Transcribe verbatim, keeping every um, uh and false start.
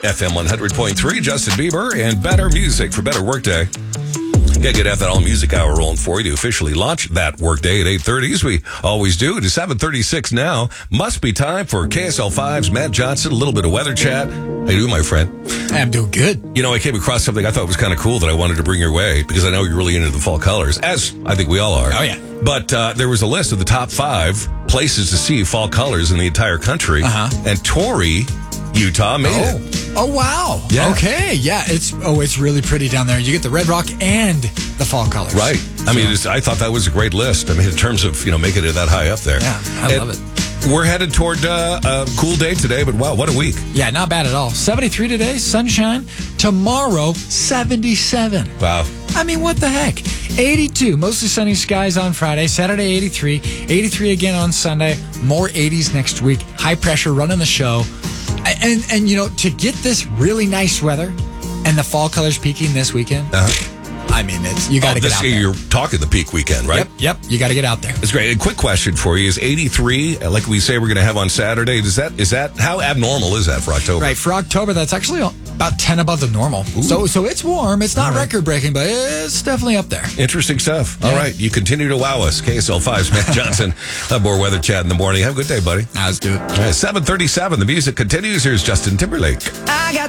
F M one hundred point three, Justin Bieber, and better music for better workday. Gotta get at that all music hour rolling for you to officially launch that workday at eight thirty, as we always do. It is seven thirty-six now. Must be time for K S L five's Matt Johnson, a little bit of weather chat. How you doing, my friend? I'm doing good. You know, I came across something I thought was kind of cool that I wanted to bring your way, because I know you're really into the fall colors, as I think we all are. Oh, yeah. But uh, there was a list of the top five places to see fall colors in the entire country. Uh-huh. And Torrey, Utah, made Oh. it. Oh, wow. Yeah. Okay. Yeah. It's oh, it's really pretty down there. You get the red rock and the fall colors. Right. I mean, it's, I thought that was a great list. I mean, in terms of, you know, making it that high up there. Yeah, I And love it. We're headed toward uh, a cool day today, but wow, what a week. Yeah, not bad at all. seventy-three today, sunshine. Tomorrow, seventy-seven. Wow. I mean, what the heck? eighty-two, mostly sunny skies on Friday. Saturday, eighty-three. eighty-three again on Sunday. More eighties next week. High pressure running the show. And, and you know, to get this really nice weather and the fall colors peaking this weekend, Uh-huh. I mean, it's you got to Oh, get this out year, there. you're talking the peak weekend, right? Yep, yep. You got to get out there. It's great. A quick question for you: is eighty-three, like we say we're going to have on Saturday? Is that is that how abnormal is that for October? Right, for October, that's actually about ten above the normal. So so it's warm. It's not All right. record-breaking, but it's definitely up there. Interesting stuff. All Yeah. right, you continue to wow us. K S L five's Matt Johnson. Have more weather chat in the morning. Have a good day, buddy. Now let's do it. All right, seven thirty-seven. The music continues. Here's Justin Timberlake. I got